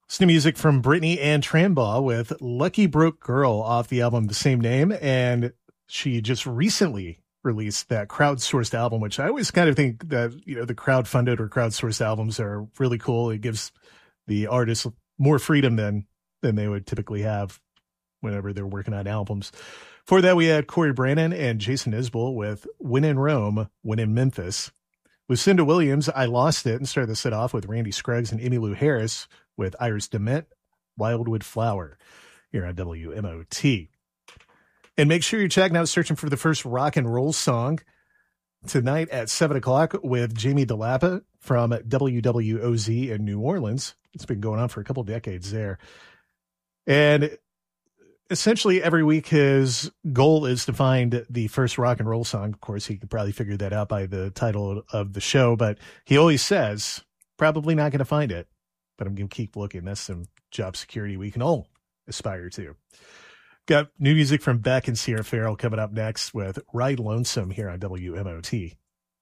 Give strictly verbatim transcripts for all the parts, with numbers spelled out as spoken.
It's new music from Brittany Ann Trambaugh with Lucky Broke Girl off the album the same name. And she just recently released that crowdsourced album, which I always kind of think that, you know, the crowdfunded or crowdsourced albums are really cool. It gives the artists more freedom than, than they would typically have whenever they're working on albums. For that, we had Corey Brannon and Jason Isbell with When in Rome, When in Memphis. Lucinda Williams, I Lost It, and started the set off with Randy Scruggs and Emmylou Harris with Iris DeMent, Wildwood Flower, here on W M O T. And make sure you're checking out Searching for the First Rock and Roll Song tonight at seven o'clock with Jamie DeLappa from W W O Z in New Orleans. It's been going on for a couple decades there. And essentially every week his goal is to find the first rock and roll song. Of course, he could probably figure that out by the title of the show, but he always says, probably not going to find it, but I'm going to keep looking. That's some job security we can all aspire to. Got new music from Beck and Sierra Farrell coming up next with Ride Lonesome here on W M O T.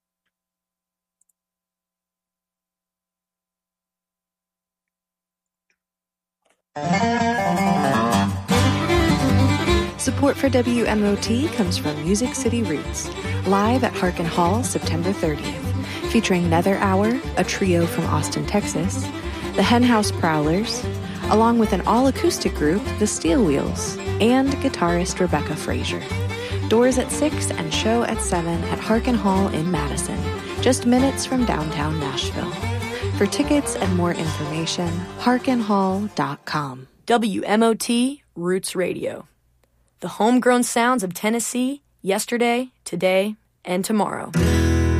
Support for W M O T comes from Music City Roots, live at Harkin Hall September thirtieth, featuring Nether Hour, a trio from Austin, Texas, the Henhouse Prowlers, along with an all-acoustic group, the Steel Wheels, and guitarist Rebecca Frazier. Doors at six and show at seven at Harkin Hall in Madison, just minutes from downtown Nashville. For tickets and more information, harkin hall dot com. W M O T Roots Radio. The homegrown sounds of Tennessee, yesterday, today, and tomorrow.